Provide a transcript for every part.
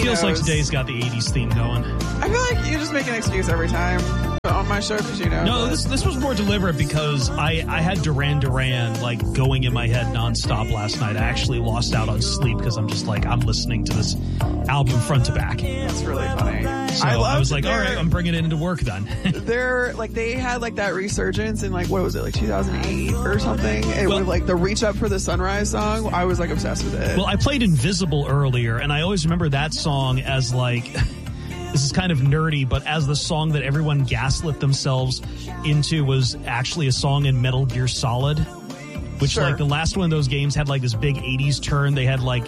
feels like today's got the 80s theme going. I feel like you just make an excuse every time on my show because No, this was more deliberate because I had Duran Duran like going in my head nonstop last night. I actually lost out on sleep because I'm just like, I'm listening to this album front to back. That's really funny. So I was like, all right, I'm bringing it into work then. They had like that resurgence in like, what was it, like 2008 or something? And with like the Reach Up for the Sunrise song, I was like obsessed with it. Well, I played Invisible earlier, and I always remember that song as like, this is kind of nerdy, but as the song that everyone gaslit themselves into was actually a song in Metal Gear Solid, which like the last one of those games had like this big 80s turn. They had like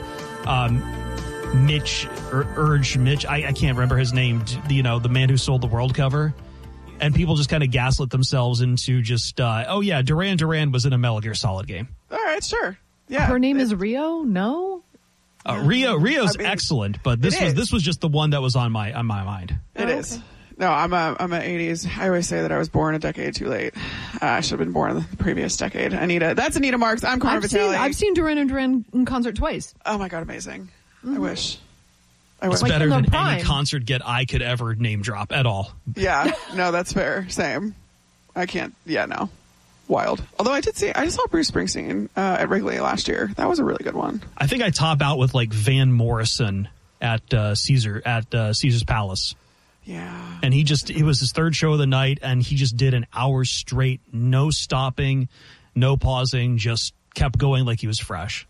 Mitch, I can't remember his name, the man who sold the world cover. And people just kind of gaslit themselves into just, Duran Duran was in a Metal Gear Solid game. All right, sure. Yeah. Her name is Rio? No? Rio's excellent, but this was just the one that was on my mind. It is. No, I'm a 80s. I always say that I was born a decade too late. I should have been born in the previous decade. That's Anita Marks. I'm Carmen Vitale. I've seen Duran Duran in concert twice. Oh my God, amazing. Mm-hmm. I wish. It's like better than any concert get I could ever name drop at all. Yeah, no, that's fair. Same. I can't. Yeah, no. Wild. Although I just saw Bruce Springsteen at Wrigley last year. That was a really good one. I think I top out with like Van Morrison at Caesar's Palace. Yeah. And it was his third show of the night, and he just did an hour straight, no stopping, no pausing, just kept going like he was fresh.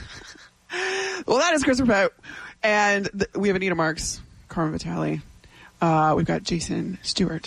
Well, that is Christopher Pett. And we have Anita Marks, Carmen Vitale. We've got Jason Stewart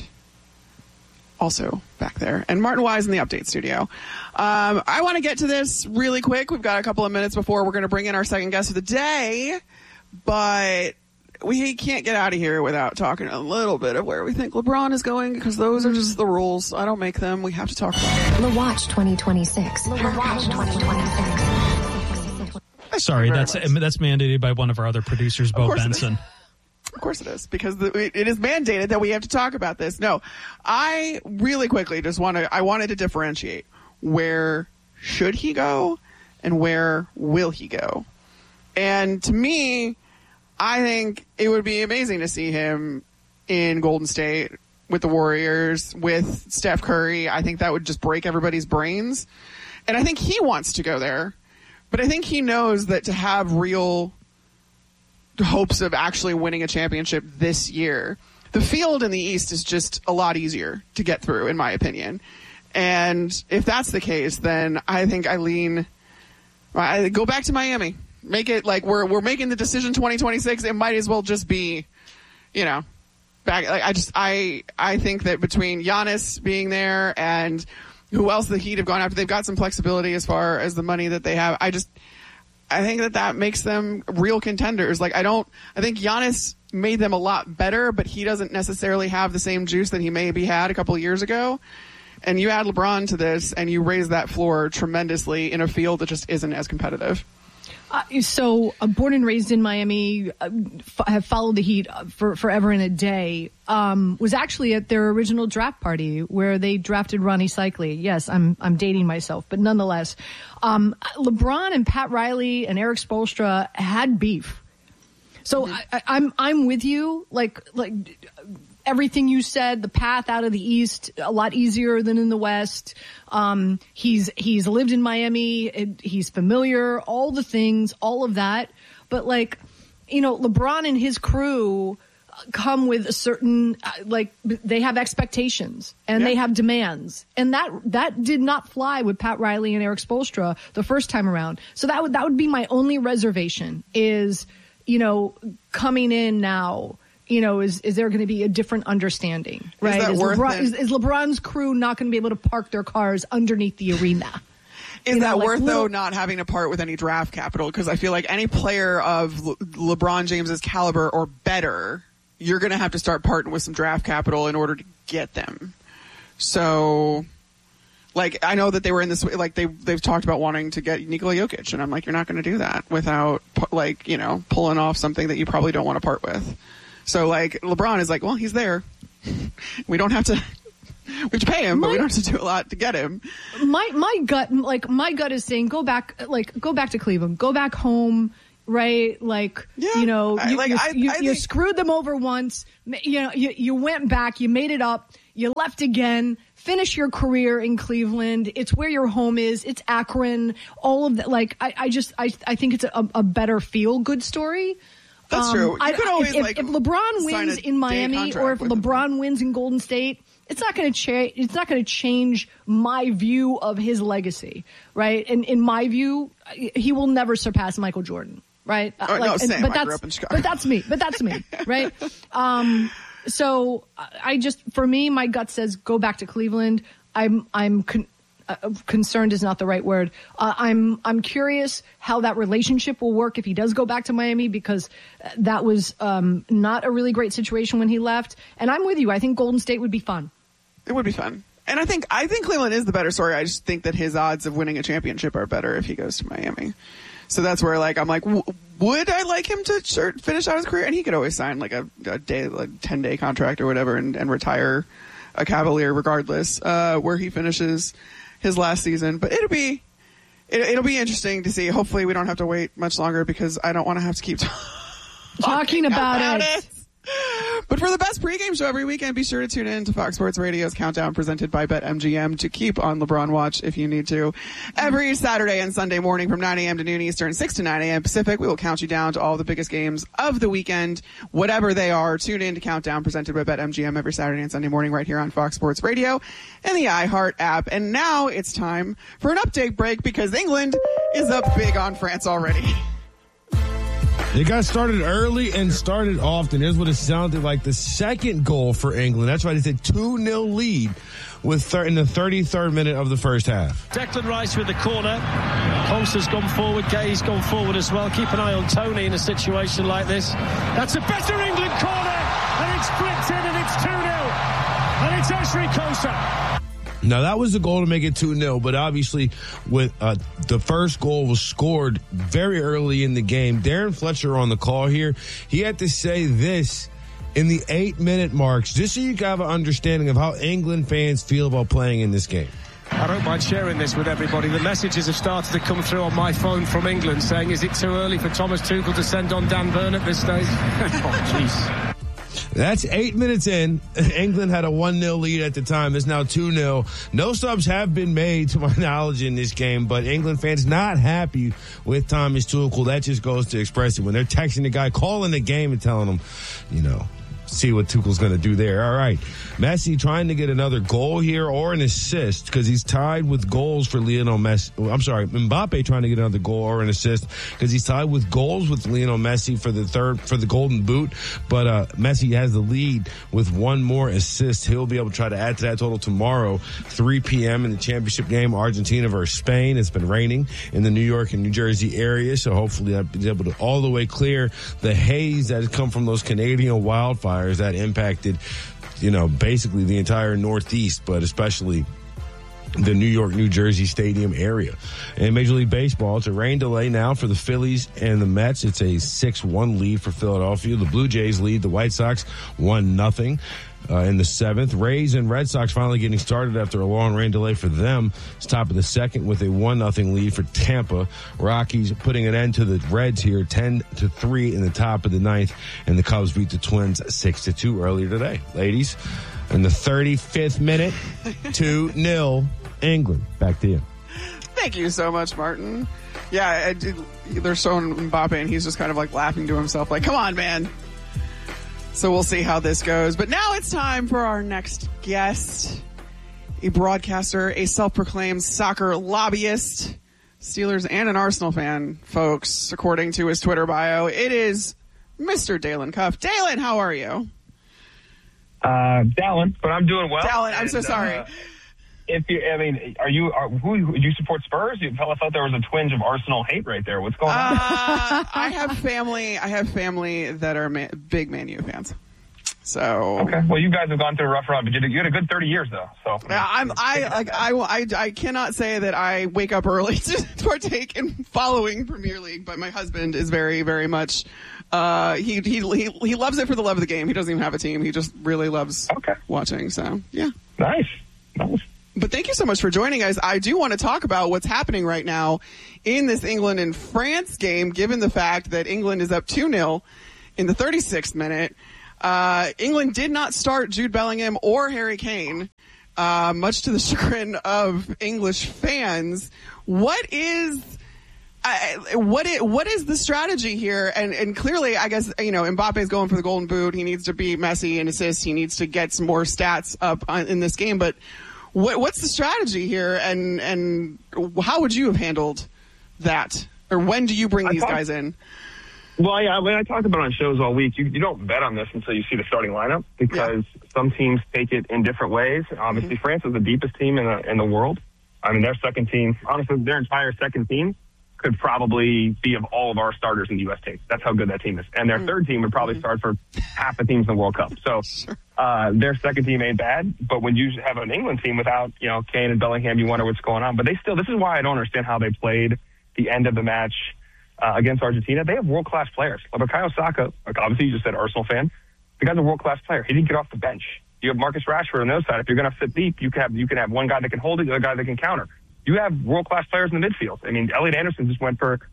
also back there. And Martin Wise in the Update studio. I want to get to this really quick. We've got a couple of minutes before we're going to bring in our second guest of the day. But we can't get out of here without talking a little bit of where we think LeBron is going, because those are just the rules. I don't make them. We have to talk about it. The Watch 2026. The Watch 2026. Sorry, that's mandated by one of our other producers, Bo Benson. Of course it is, because it is mandated that we have to talk about this. No, I really quickly I wanted to differentiate where should he go and where will he go. And to me, I think it would be amazing to see him in Golden State with the Warriors, with Steph Curry. I think that would just break everybody's brains. And I think he wants to go there. But I think he knows that to have real hopes of actually winning a championship this year, the field in the East is just a lot easier to get through, in my opinion. And if that's the case, then I think I go back to Miami. Make it like we're making the decision 2026. It might as well just be, back. Like I think that between Giannis being there and who else the Heat have gone after, they've got some flexibility as far as the money that they have. I think that makes them real contenders. Like I think Giannis made them a lot better, but he doesn't necessarily have the same juice that he maybe had a couple of years ago. And you add LeBron to this and you raise that floor tremendously in a field that just isn't as competitive. So born and raised in Miami, have followed the Heat for forever and a day, was actually at their original draft party where they drafted Ronnie Cycli. Yes, I'm dating myself, but nonetheless, LeBron and Pat Riley and Eric Spoelstra had beef. So I'm with you. Like everything you said, the path out of the East, a lot easier than in the West. He's lived in Miami. He's familiar, all the things, all of that. But LeBron and his crew come with a certain, they have expectations and they have demands. And that did not fly with Pat Riley and Eric Spoelstra the first time around. So that would be my only reservation is, coming in now. Is there going to be a different understanding, right? Is LeBron's crew not going to be able to park their cars underneath the arena? Is that worth, though, not having to part with any draft capital? Because I feel like any player of LeBron James's caliber or better, you're going to have to start parting with some draft capital in order to get them. So, I know that they were in this, they've talked about wanting to get Nikola Jokic, and I'm like, you're not going to do that without, pulling off something that you probably don't want to part with. So, LeBron is well, he's there. We don't have to. We have to pay him, but we don't have to do a lot to get him. My gut is saying go back to Cleveland, go back home. right? Like, Yeah. you know, I you think- screwed them over once. You know, you went back, you made it up, you left again. Finish your career in Cleveland. It's where your home is. It's Akron. All of that. Like, I think it's a better feel good story. That's true. You could always if LeBron sign wins a in day Miami, contract or if with him. LeBron wins in Golden State, it's not going to change. It's not going to change my view of his legacy, right? And in my view, he will never surpass Michael Jordan, right? Oh, no, same. I grew up in Chicago. But that's me, right? So for me, my gut says go back to Cleveland. Concerned is not the right word. I'm curious how that relationship will work if he does go back to Miami, because that was not a really great situation when he left. And I'm with you. I think Golden State would be fun. It would be fun. And I think Cleveland is the better story. I just think that his odds of winning a championship are better if he goes to Miami. So that's where, like, I'm like, would I like him to finish out his career? And he could always sign like a day, like 10-day contract or whatever, and retire a Cavalier regardless, where he finishes his last season. But it'll be interesting to see. Hopefully we don't have to wait much longer, because I don't want to have to keep Talking about it. But for the best pregame show every weekend, be sure to tune in to Fox Sports Radio's Countdown presented by BetMGM to keep on LeBron watch if you need to. Every Saturday and Sunday morning from 9 a.m. to noon Eastern, 6 to 9 a.m. Pacific, we will count you down to all the biggest games of the weekend, whatever they are. Tune in to Countdown presented by BetMGM every Saturday and Sunday morning right here on Fox Sports Radio and the iHeart app. And now it's time for an update break, because England is up big on France already. They got started early and started often. Here's what it sounded like. The second goal for England. That's right. It's a 2-0 lead in the 33rd minute of the first half. Declan Rice with the corner. Colster's gone forward. Gay's gone forward as well. Keep an eye on Tony in a situation like this. That's a better England corner. And it's flipped in, and it's 2-0. And it's Ashley Colster. Now, that was the goal to make it 2-0, but obviously with the first goal was scored very early in the game. Darren Fletcher on the call here, he had to say this in the 8-minute marks, just so you have an understanding of how England fans feel about playing in this game. I don't mind sharing this with everybody. The messages have started to come through on my phone from England saying, is it too early for Thomas Tuchel to send on Dan Burn at this stage? Oh, jeez. That's 8 minutes in. England had a 1-0 lead at the time. It's now 2-0. No subs have been made, to my knowledge, in this game, but England fans not happy with Thomas Tuchel. That just goes to express it. When they're texting the guy, calling the game and telling him, you know, see what Tuchel's going to do there. All right. Messi trying to get another goal here or an assist, because he's tied with goals for Lionel Messi. I'm sorry, Mbappe trying to get another goal or an assist, because he's tied with goals with Lionel Messi for the Golden Boot. But Messi has the lead with one more assist. He'll be able to try to add to that total tomorrow, 3 p.m. in the championship game, Argentina versus Spain. It's been raining in the New York and New Jersey area, so hopefully I'll be able to all the way clear the haze that has come from those Canadian wildfires that impacted, you know, basically the entire Northeast, but especially the New York, New Jersey stadium area. In Major League Baseball, it's a rain delay now for the Phillies and the Mets. It's a 6-1 lead for Philadelphia. The Blue Jays lead the White Sox 1-0. In the 7th, Rays and Red Sox finally getting started after a long rain delay for them. It's top of the 2nd with a 1-0 lead for Tampa. Rockies putting an end to the Reds here, 10-3 in the top of the 9th, and the Cubs beat the Twins 6-2 earlier today. Ladies, in the 35th minute, 2-0 England. Back to you. Thank you so much, Martin. Yeah, they're showing Mbappe, and he's just kind of like laughing to himself, like, come on, man. So we'll see how this goes. But now it's time for our next guest, a broadcaster, a self-proclaimed soccer lobbyist, Steelers and an Arsenal fan, folks, according to his Twitter bio. It is Mr. Dalen Cuff. Dalen, how are you? Dalen, but I'm doing well. Dalen, I'm so sorry. Who do you support? Spurs? I thought there was a twinge of Arsenal hate right there. What's going on? I have family that are big Man U fans. So okay, well, you guys have gone through a rough run, but you had a good 30 years though. So yeah, I cannot say that I wake up early to partake in following Premier League, but my husband is very, very much. He loves it for the love of the game. He doesn't even have a team. He just really loves watching. So yeah, nice. But thank you so much for joining us. I do want to talk about what's happening right now in this England and France game, given the fact that England is up 2-0 in the 36th minute. England did not start Jude Bellingham or Harry Kane, much to the chagrin of English fans. What is the strategy here? And clearly, I guess, Mbappe's going for the golden boot. He needs to beat Messi in assists. He needs to get some more stats up in this game. But what's the strategy here? And how would you have handled that? Or when do you bring these guys in? Well, yeah, I talked about it on shows all week. You don't bet on this until you see the starting lineup because some teams take it in different ways. Obviously, France is the deepest team in the world. I mean, their second team, honestly, their entire second team could probably be of all of our starters in the U.S. team. That's how good that team is. And their third team would probably start for half the teams in the World Cup. So their second team ain't bad. But when you have an England team without, Kane and Bellingham, you wonder what's going on. But this is why I don't understand how they played the end of the match against Argentina. They have world-class players. Bukayo Saka, obviously you just said Arsenal fan. The guy's a world-class player. He didn't get off the bench. You have Marcus Rashford on the other side. If you're going to sit deep, you can have one guy that can hold it, the other guy that can counter. You have world-class players in the midfield. I mean, Elliot Anderson just went for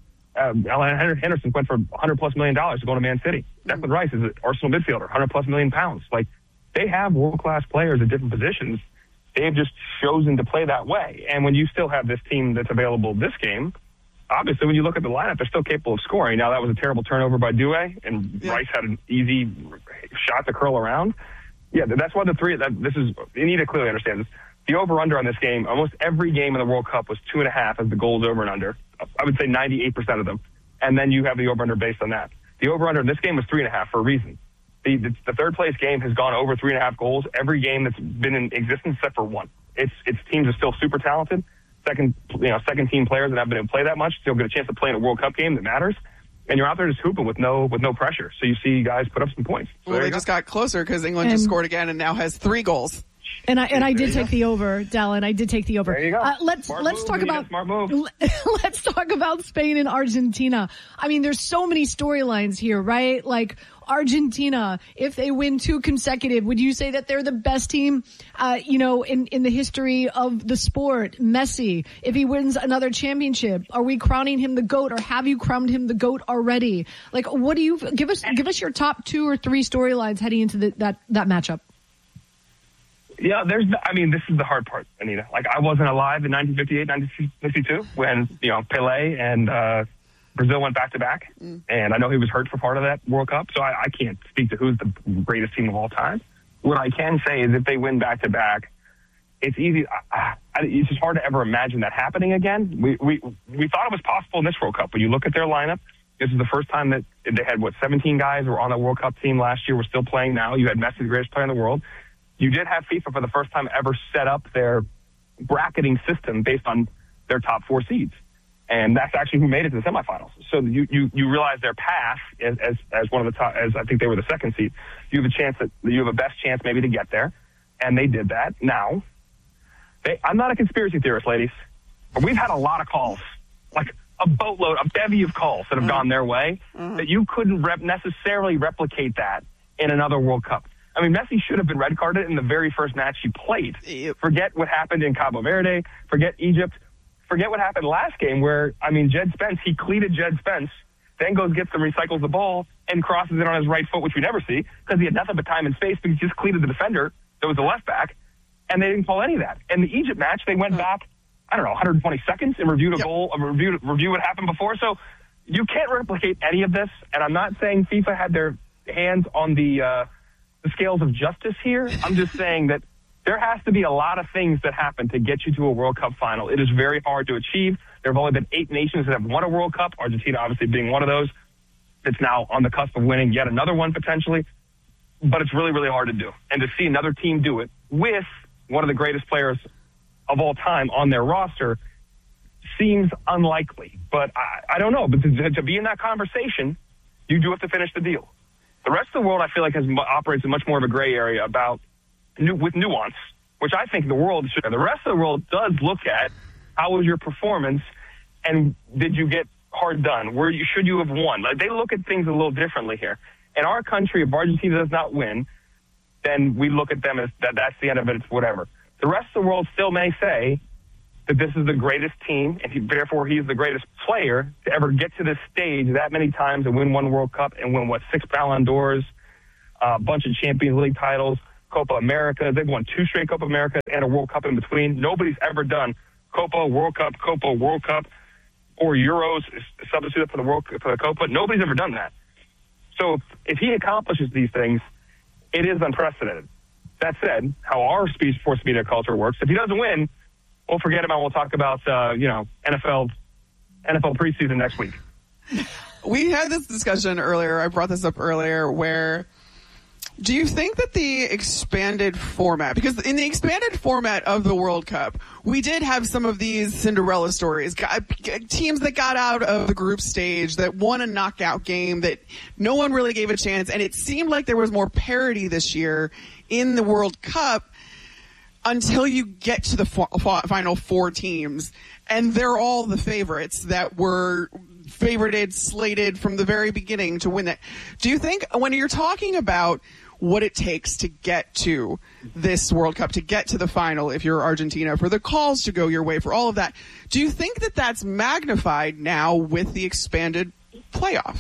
$100+ million to go to Man City. Declan Rice is an Arsenal midfielder, $100+ million. Like, they have world-class players at different positions. They've just chosen to play that way. And when you still have this team that's available this game, obviously, when you look at the lineup, they're still capable of scoring. Now, that was a terrible turnover by Doué, and Rice had an easy shot to curl around. Yeah, that's why you need to clearly understand this. The over-under on this game, almost every game in the World Cup was 2.5 as the goals over and under. I would say 98% of them. And then you have the over-under based on that. The over-under in this game was 3.5 for a reason. The third-place game has gone over 3.5 goals every game that's been in existence except for one. Its teams are still super talented. Second-team players that haven't been able to play that much still get a chance to play in a World Cup game that matters. And you're out there just hooping with no pressure. So you see guys put up some points. So they just got closer because England just scored again and now has 3 goals. And I did take the over, Dallin. I did take the over. There you go. Let's talk about smart move. Let's talk about Spain and Argentina. I mean, there's so many storylines here, right? Like Argentina, if they win 2 consecutive, would you say that they're the best team, in the history of the sport? Messi, if he wins another championship, are we crowning him the GOAT, or have you crowned him the GOAT already? Like, what do you give us your top 2 or 3 storylines heading into that matchup? Yeah, this is the hard part, Anita. Like, I wasn't alive in 1958, 1962 when, Pelé and Brazil went back-to-back. And I know he was hurt for part of that World Cup, so I can't speak to who's the greatest team of all time. What I can say is if they win back-to-back, it's easy. It's just hard to ever imagine that happening again. We thought it was possible in this World Cup. When you look at their lineup, this is the first time that they had, 17 guys who were on the World Cup team last year. We're still playing now. You had Messi, the greatest player in the world. You did have FIFA for the first time ever set up their bracketing system based on their top 4 seeds. And that's actually who made it to the semifinals. So you realize their path as one of the top, as I think they were the second seed. You have a best chance maybe to get there. And they did that. Now, I'm not a conspiracy theorist, ladies, but we've had a lot of calls, like a boatload, a bevy of calls that have gone their way that you couldn't necessarily replicate that in another World Cup. I mean, Messi should have been red carded in the very first match he played. Forget what happened in Cabo Verde. Forget Egypt. Forget what happened last game where, Jed Spence, he cleated Jed Spence, then goes, gets them, recycles the ball, and crosses it on his right foot, which we never see because he had nothing but time and space because he just cleated the defender that was the left back, and they didn't call any of that. In the Egypt match, they went back, 120 seconds and reviewed a goal, review what happened before. So you can't replicate any of this, and I'm not saying FIFA had their hands on the scales of justice here. I'm just saying that there has to be a lot of things that happen to get you to a World Cup final. It is very hard to achieve. There have only been 8 nations that have won a World Cup, Argentina obviously being one of those. It's now on the cusp of winning yet another one potentially. But it's really, really hard to do. And to see another team do it with one of the greatest players of all time on their roster seems unlikely. But I don't know. But to be in that conversation, you do have to finish the deal. The rest of the world, I feel like, operates in much more of a gray area with nuance, which I think the world should. The rest of the world does look at how was your performance and did you get hard done? Should you have won? Like, they look at things a little differently here. In our country, if Argentina does not win, then we look at them as that's the end of it. It's whatever. the rest of the world still may say that this is the greatest team, and therefore he's the greatest player to ever get to this stage that many times and win one World Cup and win, 6 Ballon d'Ors, a bunch of Champions League titles, Copa America. They've won 2 straight Copa America and a World Cup in between. Nobody's ever done Copa, World Cup, or Euros, substitute for the Copa. Nobody's ever done that. So if he accomplishes these things, it is unprecedented. That said, how our sports media culture works, if he doesn't win, we'll forget about. We'll talk about NFL preseason next week. We had this discussion earlier. I brought this up earlier. Where do you think that the expanded format? Because in the expanded format of the World Cup, we did have some of these Cinderella stories. Teams that got out of the group stage, that won a knockout game, that no one really gave a chance, and it seemed like there was more parity this year in the World Cup. Until you get to the final 4 teams, and they're all the favorites that were favorited, slated from the very beginning to win that. Do you think when you're talking about what it takes to get to this World Cup, to get to the final, if you're Argentina, for the calls to go your way, for all of that, do you think that that's magnified now with the expanded playoff?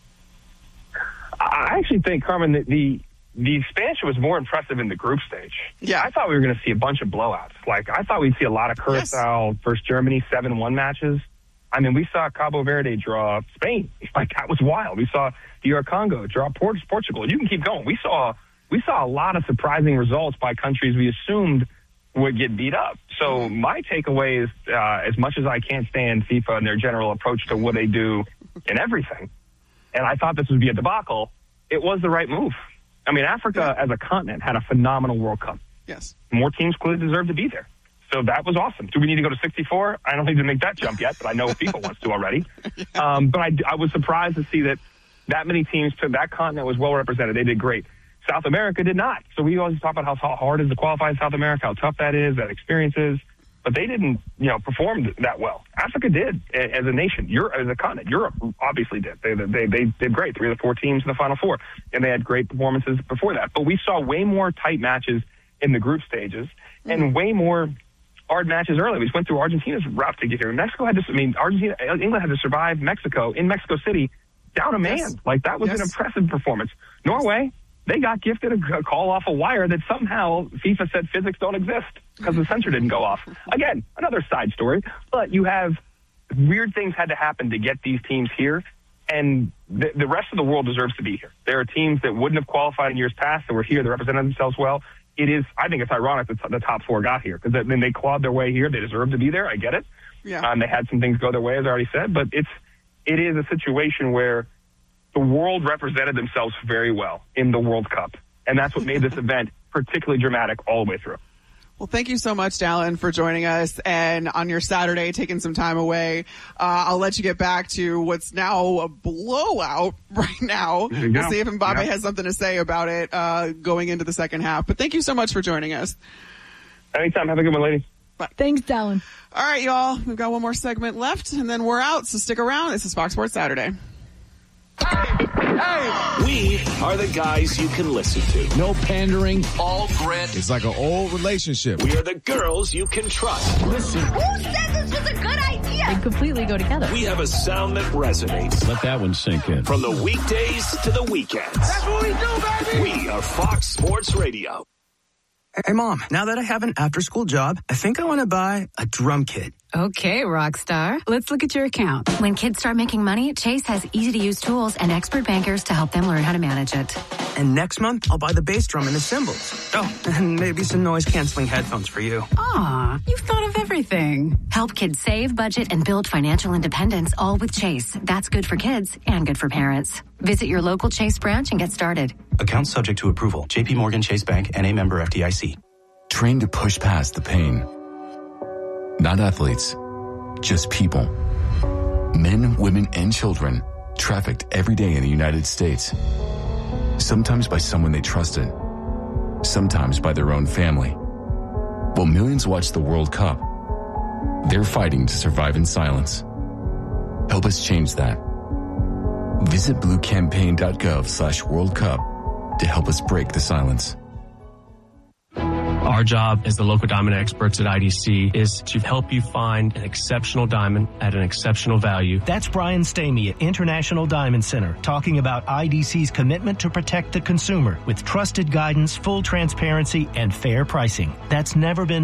I actually think, Carmen, that the expansion was more impressive in the group stage. Yeah. I thought we were going to see a bunch of blowouts. Like, I thought we'd see a lot of Curacao versus Germany 7-1 matches. I mean, we saw Cabo Verde draw Spain. Like, that was wild. We saw DR Congo draw Portugal. You can keep going. We saw a lot of surprising results by countries we assumed would get beat up. So my takeaway is, as much as I can't stand FIFA and their general approach to what they do in everything, and I thought this would be a debacle, it was the right move. I mean, Africa as a continent had a phenomenal World Cup. Yes. More teams clearly deserve to be there. So that was awesome. Do we need to go to 64? I don't need to make that jump yet, but I know FIFA wants to already. But I was surprised to see that many teams to that continent was well represented. They did great. South America did not. So we always talk about how hard it is to qualify in South America, how tough that is, that experience is. But they didn't, perform that well. Africa did as a nation. As a continent. Europe obviously did. They did great. 3 of the 4 teams in the Final Four. And they had great performances before that. But we saw way more tight matches in the group stages and way more hard matches early. We just went through Argentina's route to get here. England had to survive Mexico in Mexico City down a man. Yes. Like, that was an impressive performance. Norway, they got gifted a call off a wire that somehow FIFA said physics don't exist because the sensor didn't go off. Again, another side story. But you have weird things had to happen to get these teams here, and the rest of the world deserves to be here. There are teams that wouldn't have qualified in years past that were here that represented themselves well. I think it's ironic that the top 4 got here, because then they clawed their way here. They deserve to be there. I get it. Yeah. They had some things go their way, as I already said, but it is a situation where the world represented themselves very well in the World Cup. And that's what made this event particularly dramatic all the way through. Well, thank you so much, Dallin, for joining us, and on your Saturday, taking some time away. I'll let you get back to what's now a blowout right now. We'll see if Mbappe has something to say about it going into the second half. But thank you so much for joining us. Anytime. Have a good one, ladies. Bye. Thanks, Dallin. All right, y'all. We've got one more segment left, and then we're out, so stick around. This is Fox Sports Saturday. We are the guys you can listen to. No pandering. All grit. It's like an old relationship. We are the girls you can trust. Listen. Who said this was a good idea? They completely go together. We have a sound that resonates. Let that one sink in. From the weekdays to the weekends. That's what we do, baby. We are Fox Sports Radio. Hey, Mom, now that I have an after-school job, I think I want to buy a drum kit. Okay, Rockstar. Let's look at your account. When kids start making money, Chase has easy-to-use tools and expert bankers to help them learn how to manage it. And next month, I'll buy the bass drum and the cymbals. Oh, and maybe some noise-canceling headphones for you. Aw, you've thought of everything. Help kids save, budget, and build financial independence, all with Chase. That's good for kids and good for parents. Visit your local Chase branch and get started. Account subject to approval. J.P. Morgan Chase Bank, N.A. member FDIC. Trained to push past the pain. Not athletes, just people. Men, women, and children trafficked every day in the United States. Sometimes by someone they trusted. Sometimes by their own family. While millions watch the World Cup, they're fighting to survive in silence. Help us change that. Visit bluecampaign.gov/World Cup to help us break the silence. Our job as the local diamond experts at IDC is to help you find an exceptional diamond at an exceptional value. That's Brian Stamey at International Diamond Center talking about IDC's commitment to protect the consumer with trusted guidance, full transparency, and fair pricing. That's never been